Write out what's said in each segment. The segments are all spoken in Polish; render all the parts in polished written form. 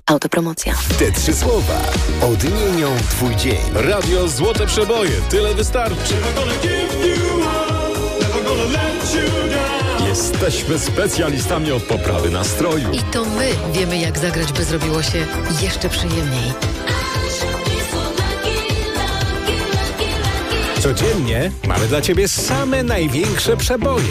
Autopromocja. Te 3 słowa odmienią Twój dzień. Radio Złote Przeboje. Tyle wystarczy. Jesteśmy specjalistami od poprawy nastroju. I to my wiemy, jak zagrać, by zrobiło się jeszcze przyjemniej. Codziennie mamy dla Ciebie same największe przeboje.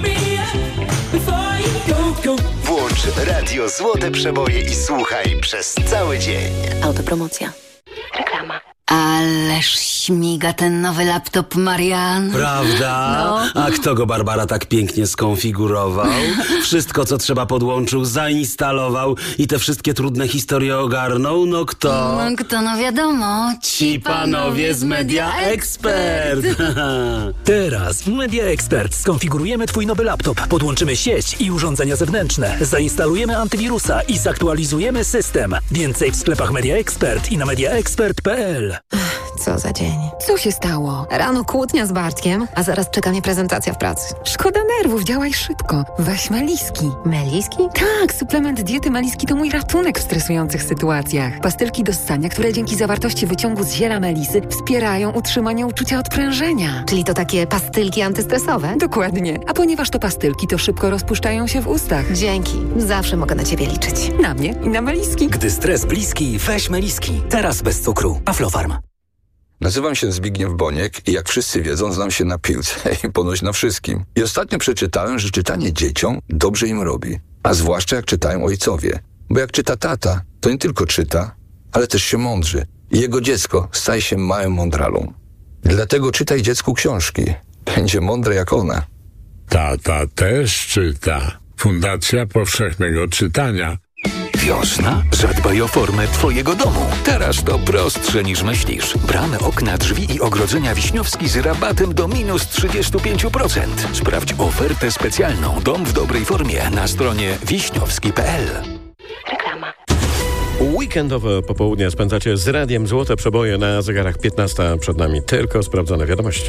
Włącz Radio Złote Przeboje i słuchaj przez cały dzień. Autopromocja. Reklama. Ależ śmiga ten nowy laptop, Marian. Prawda? No. A kto go, Barbara, tak pięknie skonfigurował? Wszystko, co trzeba, podłączył, zainstalował i te wszystkie trudne historie ogarnął? No kto? No kto, no wiadomo. Ci panowie z Media Expert. Teraz w Media Expert skonfigurujemy Twój nowy laptop, podłączymy sieć i urządzenia zewnętrzne, zainstalujemy antywirusa i zaktualizujemy system. Więcej w sklepach Media Expert i na mediaexpert.pl. Co za dzień. Co się stało? Rano kłótnia z Bartkiem, a zaraz czeka mnie prezentacja w pracy. Szkoda nerwów, działaj szybko. Weź Meliski. Meliski? Tak, suplement diety Meliski to mój ratunek w stresujących sytuacjach. Pastylki do ssania, które dzięki zawartości wyciągu z ziela melisy wspierają utrzymanie uczucia odprężenia. Czyli to takie pastylki antystresowe? Dokładnie. A ponieważ to pastylki, to szybko rozpuszczają się w ustach. Dzięki. Zawsze mogę na Ciebie liczyć. Na mnie i na Meliski. Gdy stres bliski, weź Meliski. Teraz bez cukru. Aflofarm. Nazywam się Zbigniew Boniek i jak wszyscy wiedzą, znam się na piłce i ponoć na wszystkim. I ostatnio przeczytałem, że czytanie dzieciom dobrze im robi. A zwłaszcza jak czytają ojcowie. Bo jak czyta tata, to nie tylko czyta, ale też się mądrzy. I jego dziecko staje się małym mądralą. Dlatego czytaj dziecku książki. Będzie mądre jak ona. Tata też czyta. Fundacja Powszechnego Czytania. Wiosna? Zadbaj o formę Twojego domu. Teraz to prostsze niż myślisz. Bramy, okna, drzwi i ogrodzenia Wiśniowski z rabatem do minus 35%. Sprawdź ofertę specjalną Dom w dobrej formie na stronie wiśniowski.pl. Reklama. Weekendowe popołudnie spędzacie z Radiem Złote Przeboje na zegarach 15. Przed nami tylko sprawdzone wiadomości.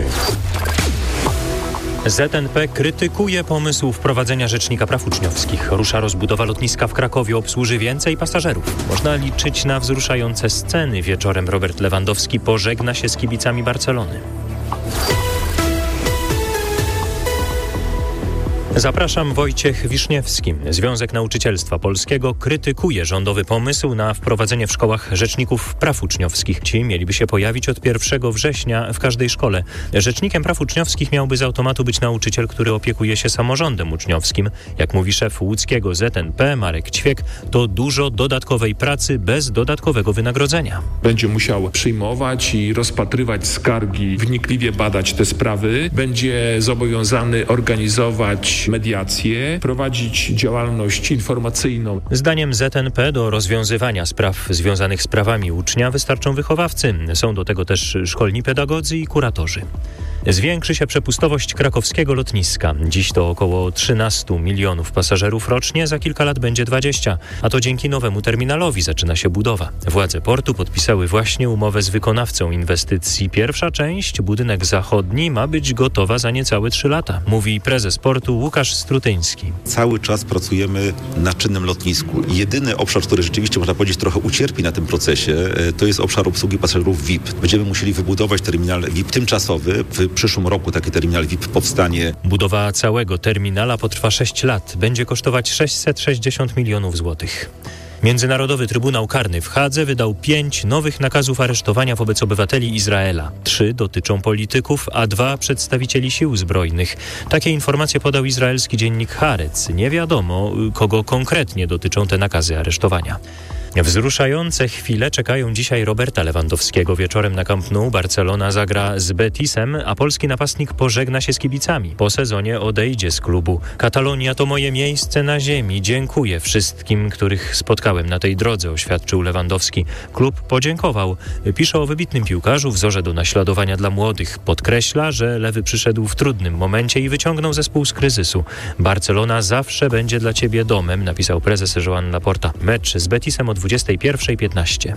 ZNP krytykuje pomysł wprowadzenia Rzecznika Praw Uczniowskich. Rusza rozbudowa lotniska w Krakowie, obsłuży więcej pasażerów. Można liczyć na wzruszające sceny. Wieczorem Robert Lewandowski pożegna się z kibicami Barcelony. Zapraszam, Wojciech Wiszniewski. Związek Nauczycielstwa Polskiego krytykuje rządowy pomysł na wprowadzenie w szkołach rzeczników praw uczniowskich. Ci mieliby się pojawić od 1 września w każdej szkole. Rzecznikiem praw uczniowskich miałby z automatu być nauczyciel, który opiekuje się samorządem uczniowskim. Jak mówi szef łódzkiego ZNP Marek Ćwiek, to dużo dodatkowej pracy bez dodatkowego wynagrodzenia. Będzie musiał przyjmować i rozpatrywać skargi, wnikliwie badać te sprawy. Będzie zobowiązany organizować mediację, prowadzić działalność informacyjną. Zdaniem ZNP do rozwiązywania spraw związanych z prawami ucznia wystarczą wychowawcy. Są do tego też szkolni pedagodzy i kuratorzy. Zwiększy się przepustowość krakowskiego lotniska. Dziś to około 13 milionów pasażerów rocznie, za kilka lat będzie 20, a to dzięki nowemu terminalowi zaczyna się budowa. Władze portu podpisały właśnie umowę z wykonawcą inwestycji. Pierwsza część, budynek zachodni, ma być gotowa za niecałe 3 lata, mówi prezes portu Łukasz Strutyński. Cały czas pracujemy na czynnym lotnisku. Jedyny obszar, który rzeczywiście, można powiedzieć, trochę ucierpi na tym procesie, to jest obszar obsługi pasażerów VIP. Będziemy musieli wybudować terminal VIP tymczasowy. W przyszłym roku taki terminal VIP powstanie. Budowa całego terminala potrwa 6 lat. Będzie kosztować 660 milionów złotych. Międzynarodowy Trybunał Karny w Hadze wydał 5 nowych nakazów aresztowania wobec obywateli Izraela. 3 dotyczą polityków, a 2 przedstawicieli sił zbrojnych. Takie informacje podał izraelski dziennik Haaretz. Nie wiadomo, kogo konkretnie dotyczą te nakazy aresztowania. Wzruszające chwile czekają dzisiaj Roberta Lewandowskiego. Wieczorem na Camp Nou Barcelona zagra z Betisem, a polski napastnik pożegna się z kibicami. Po sezonie odejdzie z klubu. Katalonia to moje miejsce na ziemi. Dziękuję wszystkim, których spotkałem na tej drodze, oświadczył Lewandowski. Klub podziękował. Pisze o wybitnym piłkarzu, wzorze do naśladowania dla młodych. Podkreśla, że Lewy przyszedł w trudnym momencie i wyciągnął zespół z kryzysu. Barcelona zawsze będzie dla ciebie domem, napisał prezes Joan Laporta. Mecz z Betisem o 21:15.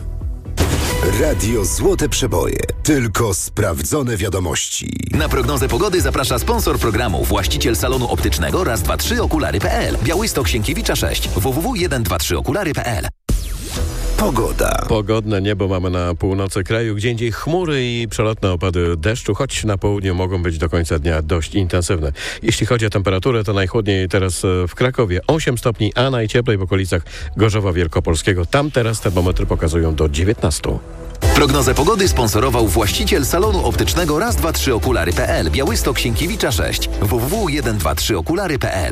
Radio Złote Przeboje. Tylko sprawdzone wiadomości. Na prognozę pogody zaprasza sponsor programu, właściciel salonu optycznego Raz, 2, 3 okulary.pl. Białystok Sienkiewicza 6. www.123okulary.pl. Pogoda. Pogodne niebo mamy na północy kraju, gdzie indziej chmury i przelotne opady deszczu, choć na południu mogą być do końca dnia dość intensywne. Jeśli chodzi o temperaturę, to najchłodniej teraz w Krakowie 8 stopni, a najcieplej w okolicach Gorzowa Wielkopolskiego. Tam teraz termometry pokazują do 19. Prognozę pogody sponsorował właściciel salonu optycznego Raz, 2, 3 Okulary.pl, Białystok, Sienkiewicza 6, www.123okulary.pl.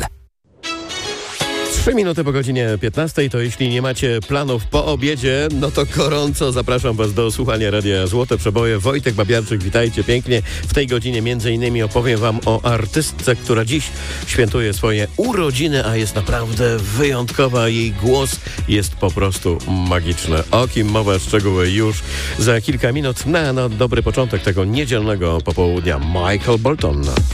3 minuty po godzinie 15, to jeśli nie macie planów po obiedzie, no to gorąco zapraszam Was do słuchania Radia Złote Przeboje. Wojtek Babiarczyk, witajcie pięknie. W tej godzinie między innymi opowiem Wam o artystce, która dziś świętuje swoje urodziny, a jest naprawdę wyjątkowa. Jej głos jest po prostu magiczny. O kim mowa, szczegóły już za kilka minut. Na dobry początek tego niedzielnego popołudnia. Michael Bolton.